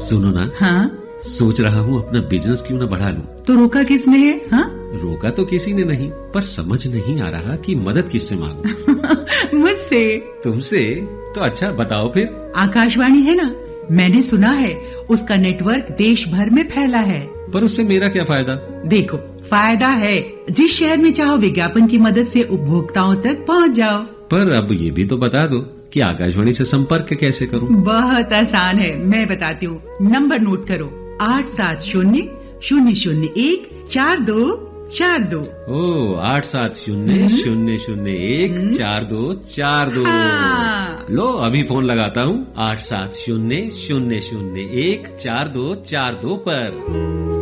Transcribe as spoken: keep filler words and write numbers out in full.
सुनो ना। हाँ? सोच रहा हूँ अपना बिजनेस क्यों ना बढ़ा लूं। तो रोका किसने है? हाँ? रोका तो किसी ने नहीं, पर समझ नहीं आ रहा कि मदद किससे मांगूं। मुझसे। तुमसे? तो अच्छा बताओ फिर। आकाशवाणी है ना, मैंने सुना है उसका नेटवर्क देश भर में फैला है। पर उससे मेरा क्या फायदा? देखो, फायदा है, जिस शहर में चाहो विज्ञापन की मदद से उपभोक्ताओं तक पहुंच जाओ। पर अब ये भी तो बता दो कि आकाशवाणी से संपर्क कैसे करूं? बहुत आसान है, मैं बताती हूँ। नंबर नोट करो, आठ सात शून्य शून्य शून्य एक चार दो चार दो। ओ, आठ सात शून्य शून्य शून्य एक चार दो चार दो। हाँ। लो अभी फोन लगाता हूँ आठ सात शून्य शून्य शून्य एक चार दो चार दो पर।